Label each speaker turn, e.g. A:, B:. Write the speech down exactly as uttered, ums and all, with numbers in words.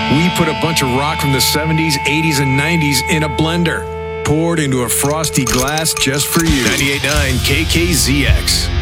A: We put a bunch of rock from the seventies, eighties, and nineties in a blender, poured into a frosty glass just for you. ninety-eight point nine K K Z X.